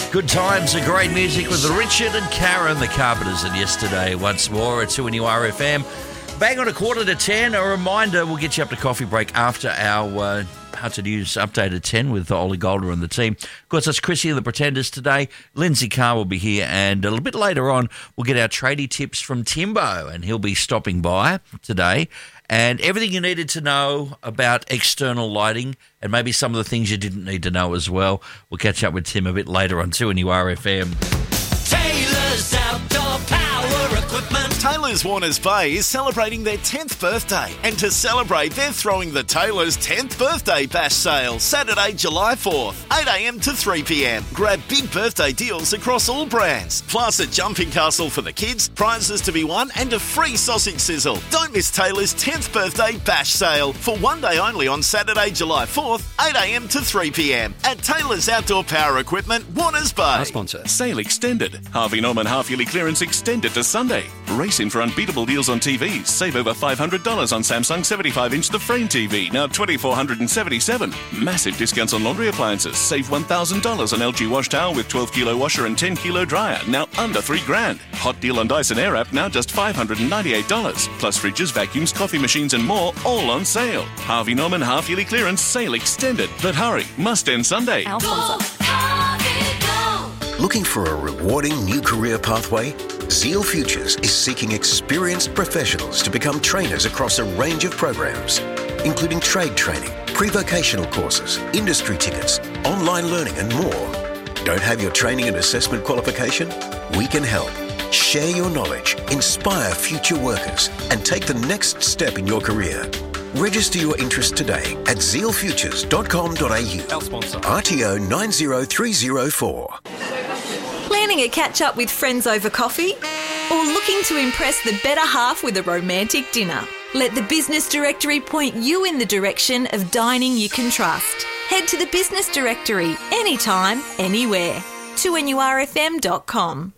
Good times and great music with Richard and Karen, the Carpenters, and yesterday once more at 2NURFM. Bang on 9:45. A reminder, we'll get you up to coffee break after our Hudson News update at 10 with Ollie Golder and the team. Of course, that's Chrissy and the Pretenders today. Lindsay Carr will be here, and a little bit later on, we'll get our tradie tips from Timbo, and he'll be stopping by today. And everything you needed to know about external lighting and maybe some of the things you didn't need to know as well. We'll catch up with Tim a bit later on 2NURFM. Taylor's Outdoor Power Equipment. Taylor's Warners Bay is celebrating their 10th birthday, and to celebrate, they're throwing the Taylor's 10th Birthday Bash Sale, Saturday, July 4th, 8 a.m. to 3 p.m. Grab big birthday deals across all brands, plus a jumping castle for the kids, prizes to be won, and a free sausage sizzle. Don't miss Taylor's 10th Birthday Bash Sale for one day only on Saturday, July 4th, 8 a.m. to 3 p.m. at Taylor's Outdoor Power Equipment, Warners Bay. Our sponsor, Sale Extended. Harvey Norman half-yearly clearance extended to Sunday. Race in for unbeatable deals on TVs. Save over $500 on Samsung 75-inch The Frame TV, now $2,477. Massive discounts on laundry appliances. Save $1,000 on LG wash towel with 12-kilo washer and 10-kilo dryer, now under $3,000. Hot deal on Dyson Airwrap, now just $598. Plus fridges, vacuums, coffee machines and more, all on sale. Harvey Norman half-yearly clearance, Sale Extended. But hurry, must end Sunday. Our sponsor. Looking for a rewarding new career pathway? Zeal Futures is seeking experienced professionals to become trainers across a range of programs, including trade training, pre-vocational courses, industry tickets, online learning and more. Don't have your training and assessment qualification? We can help. Share your knowledge, inspire future workers, and take the next step in your career. Register your interest today at zealfutures.com.au. Our sponsor. RTO 90304. Planning a catch-up with friends over coffee? Or looking to impress the better half with a romantic dinner? Let the Business Directory point you in the direction of dining you can trust. Head to the Business Directory anytime, anywhere. 2NURFM.com.